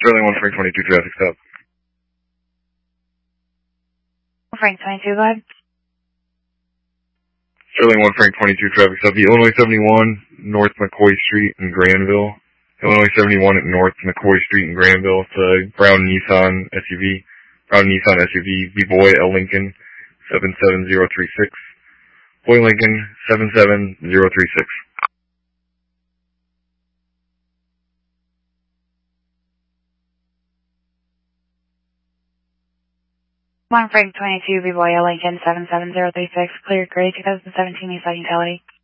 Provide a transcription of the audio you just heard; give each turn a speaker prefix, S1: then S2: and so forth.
S1: Sterling 1 Frank 22 traffic stop.
S2: Frank 22, go ahead.
S1: Sterling 1 Frank 22 traffic stop. The Illinois 71 North McCoy Street in Granville. Illinois 71 at North McCoy Street in Granville. It's a brown Nissan SUV. B-Boy L Lincoln 77036. Boy Lincoln 77036.
S2: One Frank 22, B-Boy L Lincoln 77036. Clear gray 2017 Nissan Utility.